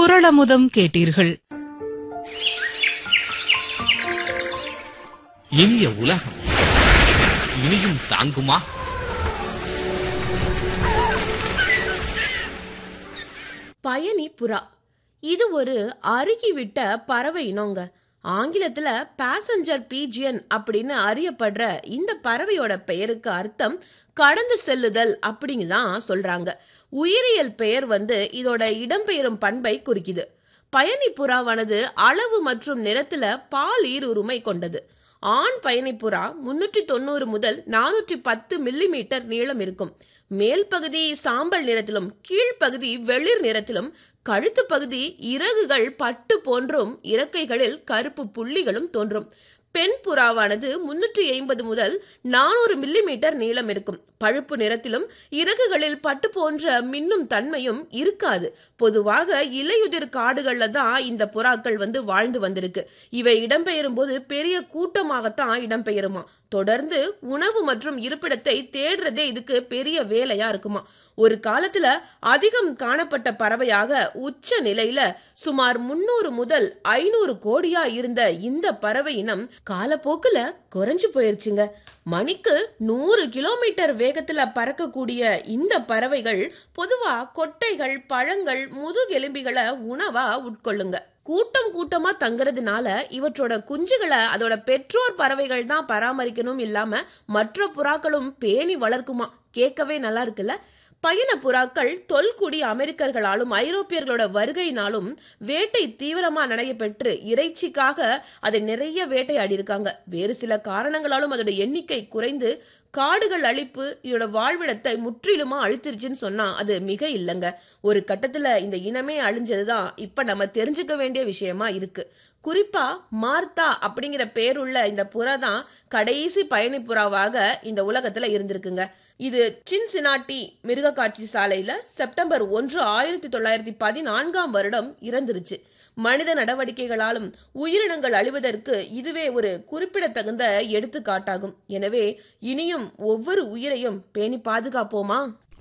குறளமுதம் கேட்டீர்கள். இனிய உலகம் இனியும் தாங்குமா? பயணி புறா இது ஒரு அருகிவிட்ட பறவை இனங்க. ஆங்கிலத்துல பாசஞ்சர் பீஜியன் அப்படின்னு அறியப்படுற இந்த பறவையோட பெயருக்கு அர்த்தம் கடந்து செல்லுதல் அப்படிங்குதான் சொல்றாங்க. உயிரியல் பெயர் இதோட இடம்பெயரும் பண்பை குறிக்குது. பயணி புறாவானது அளவு மற்றும் நிறத்துல பால் ஈருரிமை கொண்டது. ஆண் பயணி புறா 390 முதல் 410 மில்லிமீட்டர் நீளம் இருக்கும். மேல் பகுதி சாம்பல் நிறத்திலும் கீழ்ப்பகுதி வெளிர் நிறத்திலும், கழுத்து பகுதி இறகுகள் பட்டு போன்றும் இறக்கைகளில் கருப்பு புள்ளிகளும் தோன்றும். பெண் புறாவானது 350 முதல் 400 மில்லிமீட்டர் நீளம் இருக்கும். பழுப்பு நிறத்திலும் இறகுகளில் பட்டு போன்ற மின்னும் தன்மையும் இருக்காது. பொதுவாக இலையுதிர் காடுகள்ல தான் இந்த புறாக்கள் வாழ்ந்து வந்திருக்கு. இவை இடம்பெயரும் போது பெரிய கூட்டமாகத்தான் இடம்பெயருமா. தொடர்ந்து உணவு மற்றும் இருப்பிடத்தை தேடுறதே இதுக்கு பெரிய வேலையா இருக்குமா. ஒரு காலத்துல அதிகம் காணப்பட்ட பறவையாக உச்ச நிலையில சுமார் 300 முதல் 500 கோடியா இருந்த இந்த பறவை இனம் காலப்போக்குல குறைஞ்சு போயிருச்சுங்க. மணிக்கு 100 கிலோமீட்டர் வேகத்துல பறக்கக்கூடிய இந்த பறவைகள் பொதுவா கொட்டைகள், பழங்கள், முதுகெலும்பிகளை உணவா உட்கொள்ளுங்க. கூட்டம் கூட்டமா தங்குறதுனால இவற்றோட குஞ்சுகளை அதோட பெற்றோர் பறவைகள் தான் பராமரிக்கணும், இல்லாம மற்ற புறாக்களும் பேணி வளர்க்குமா. கேட்கவே நல்லா இருக்குல்ல. பயண புறாக்கள் தொல்குடி அமெரிக்கர்களாலும் ஐரோப்பியர்களோட வருகையினாலும் வேட்டை தீவிரமா நடைபெற்று இறைச்சிக்காக அதை நிறைய வேட்டையாடி இருக்காங்க. வேறு சில காரணங்களாலும் அதோட எண்ணிக்கை குறைந்து காடுகள் அழிப்பு இதோட வாழ்விடத்தை முற்றிலுமா அழித்திருச்சுன்னு சொன்னா அது மிக இல்லைங்க. ஒரு கட்டத்துல இந்த இனமே அழிஞ்சதுதான் இப்ப நம்ம தெரிஞ்சுக்க வேண்டிய விஷயமா இருக்கு. குறிப்பா மார்த்தா அப்படிங்கிற பேருள்ள இந்த புறா தான் கடைசி பயணி புறாவாக இந்த உலகத்துல இருந்திருக்குங்க. இது சின்சினாட்டி மிருக காட்சி சாலையில செப்டம்பர் 1, 1914 வருடம் இறந்துருச்சு. மனித நடவடிக்கைகளாலும் உயிரினங்கள் அழிவதற்கு இதுவே ஒரு குறிப்பிடத்தகுந்த எடுத்துக்காட்டாகும். எனவே இனியும் ஒவ்வொரு உயிரையும் பேணி பாதுகாப்போமா?